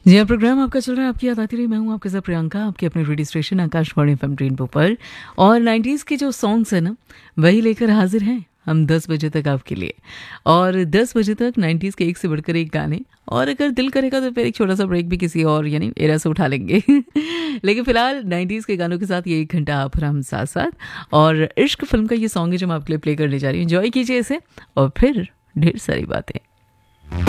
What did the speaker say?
जी हाँ, प्रोग्राम आपका चल रहा है, आपकी याद आती रही। मैं हूँ आपके साथ प्रियंका, आपके अपने radio station Akashvani FM rainbow पर। और 90s के जो सॉन्ग्स हैं ना, वही लेकर हाजिर हैं हम 10 बजे तक आपके लिए। और 10 बजे तक 90s के एक से बढ़कर एक गाने। और अगर दिल करेगा तो फिर एक छोटा सा ब्रेक भी किसी और यानी एरा से उठा लेंगे। लेकिन फिलहाल 90s के गानों के साथ ये 1 घंटा आप और हम साथ साथ। और इश्क फिल्म का ये सॉन्ग है जो मैं आपके लिए प्ले करने जा रही हूँ। एंजॉय कीजिए इसे और फिर ढेर सारी बातें।